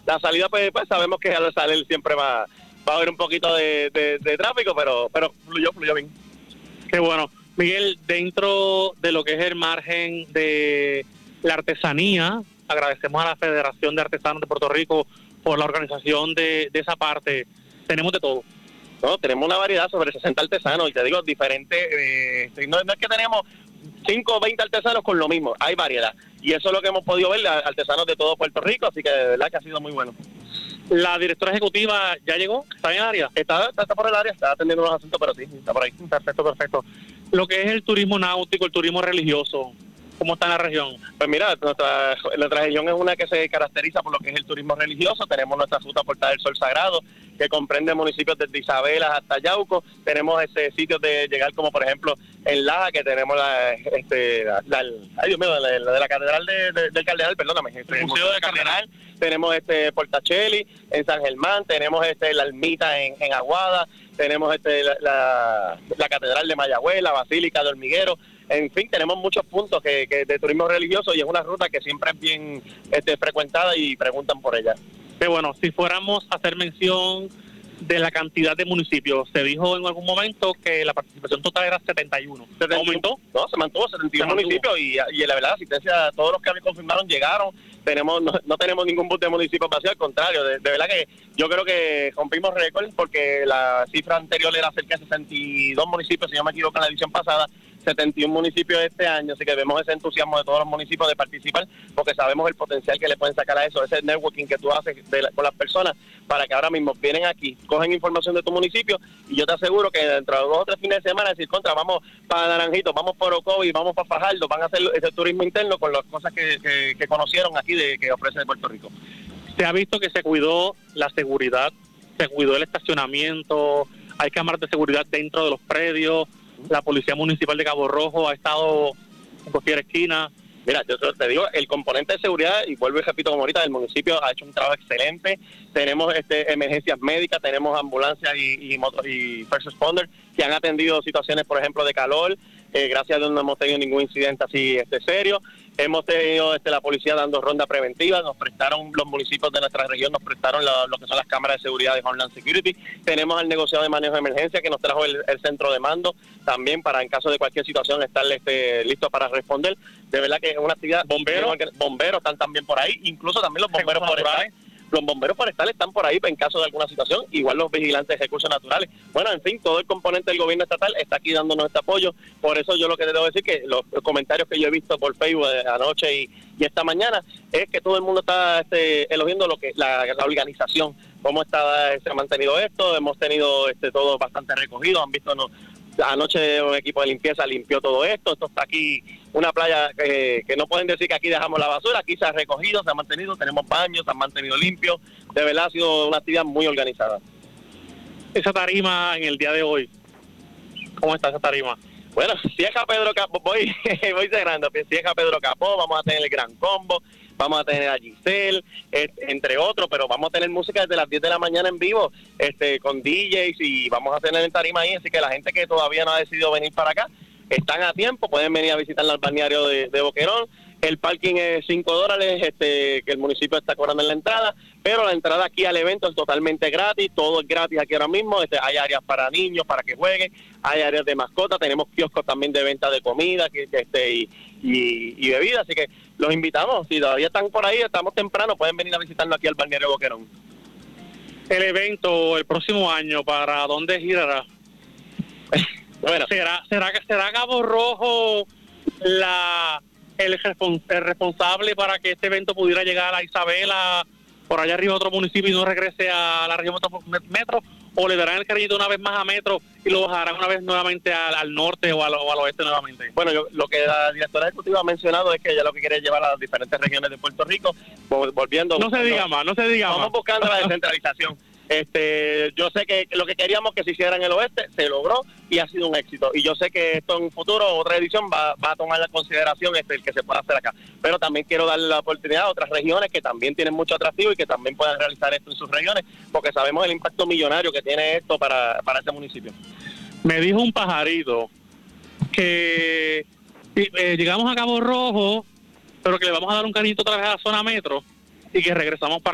La salida, pues sabemos que al salir siempre va a haber un poquito de tráfico, pero fluyó bien. Qué bueno. Miguel, dentro de lo que es el margen de la artesanía, agradecemos a la Federación de Artesanos de Puerto Rico por la organización de esa parte. Tenemos de todo. No, tenemos una variedad sobre 60 artesanos, y te digo, diferentes, no es que tenemos 5 o 20 artesanos con lo mismo, hay variedad. Y eso es lo que hemos podido ver, artesanos de todo Puerto Rico, así que de verdad que ha sido muy bueno. ¿La directora ejecutiva ya llegó? ¿Está en el área? Está por el área, está atendiendo unos asuntos, pero sí, está por ahí. Perfecto. Lo que es el turismo náutico, el turismo religioso, ¿cómo está en la región? Pues mira, nuestra región es una que se caracteriza por lo que es el turismo religioso. Tenemos nuestra ruta Puerta del Sol Sagrado, que comprende municipios desde Isabela hasta Yauco. Tenemos sitios de llegar, como por ejemplo en Laja, que tenemos la de la Catedral del Cardenal, perdóname, el Museo del Cardenal. Tenemos Portacheli en San Germán, tenemos la ermita en Aguada, tenemos la Catedral de Mayagüez, la Basílica de Hormiguero. En fin, tenemos muchos puntos que de turismo religioso, y es una ruta que siempre es bien frecuentada y preguntan por ella. Qué bueno, si fuéramos a hacer mención de la cantidad de municipios, se dijo en algún momento que la participación total era 71. ¿Aumentó? No, se mantuvo 71 municipios, y la verdad, la asistencia, todos los que me confirmaron llegaron. No tenemos ningún bus de municipios vacío, al contrario, de verdad que yo creo que rompimos récord, porque la cifra anterior era cerca de 62 municipios, si no me equivoco, en la edición pasada, 71 municipios este año, así que vemos ese entusiasmo de todos los municipios de participar, porque sabemos el potencial que le pueden sacar a eso, ese networking que tú haces con las personas, para que ahora mismo vienen aquí, cogen información de tu municipio, y yo te aseguro que dentro de 2 o 3 fines de semana, decir, vamos para Naranjito, vamos para Orocovi, vamos para Fajardo, van a hacer ese turismo interno con las cosas que conocieron aquí que ofrece Puerto Rico. Se ha visto que se cuidó la seguridad, se cuidó el estacionamiento, hay cámaras de seguridad dentro de los predios, la Policía Municipal de Cabo Rojo ha estado en cualquier esquina. Mira, yo te digo, el componente de seguridad, y vuelvo y repito como ahorita, el municipio ha hecho un trabajo excelente. Tenemos emergencias médicas, tenemos ambulancias y first responders que han atendido situaciones, por ejemplo, de calor. Gracias a Dios no hemos tenido ningún incidente así serio. Hemos tenido la policía dando ronda preventiva, nos prestaron los municipios de nuestra región, nos prestaron lo que son las cámaras de seguridad de Homeland Security. Tenemos al negociado de manejo de emergencia, que nos trajo el centro de mando también, para en caso de cualquier situación estar listo para responder. De verdad que es una actividad. Bomberos están también por ahí, incluso también los bomberos forestales. Los bomberos forestales están por ahí en caso de alguna situación, igual los vigilantes de recursos naturales. Bueno, en fin, todo el componente del gobierno estatal está aquí dándonos este apoyo. Por eso yo lo que te debo decir, que los comentarios que yo he visto por Facebook anoche y esta mañana, es que todo el mundo está elogiando lo que la organización, cómo se ha mantenido esto. Hemos tenido todo bastante recogido, han visto anoche un equipo de limpieza limpió todo esto está aquí, una playa que no pueden decir que aquí dejamos la basura, aquí se ha recogido, se ha mantenido, tenemos baños, se han mantenido limpios. De verdad ha sido una actividad muy organizada. Esa tarima en el día de hoy, ¿cómo está esa tarima? Bueno, si es a Pedro Capó, voy cerrando, si es a Pedro Capó, vamos a tener el Gran Combo, vamos a tener a Giselle, entre otros, pero vamos a tener música desde las 10 de la mañana en vivo, con DJs, y vamos a tener en tarima ahí, así que la gente que todavía no ha decidido venir para acá, están a tiempo, pueden venir a visitar el balneario de Boquerón. El parking es $5, que el municipio está cobrando en la entrada, pero la entrada aquí al evento es totalmente gratis, todo es gratis aquí ahora mismo. Hay áreas para niños, para que jueguen, hay áreas de mascotas, tenemos kioscos también de venta de comida y bebidas, así que los invitamos, si todavía están por ahí, estamos temprano, pueden venir a visitarnos aquí al balneario Boquerón. El evento el próximo año, ¿para dónde girará? Bueno, ¿Será Cabo Rojo el responsable para que este evento pudiera llegar a Isabela, por allá arriba a otro municipio, y no regrese a la región metro? ¿O le darán el cariñito una vez más a metro y lo bajarán una vez nuevamente al norte o al oeste nuevamente? Bueno, lo que la directora ejecutiva ha mencionado es que ella lo que quiere es llevar a las diferentes regiones de Puerto Rico, volviendo... No se diga más. Vamos buscando la descentralización. Yo sé que lo que queríamos que se hiciera en el oeste se logró y ha sido un éxito, y yo sé que esto en un futuro, otra edición va a tomar la consideración el que se pueda hacer acá, pero también quiero darle la oportunidad a otras regiones que también tienen mucho atractivo y que también puedan realizar esto en sus regiones, porque sabemos el impacto millonario que tiene esto para este municipio. Me dijo un pajarito que llegamos a Cabo Rojo, pero que le vamos a dar un cariñito otra vez a la zona metro y que regresamos para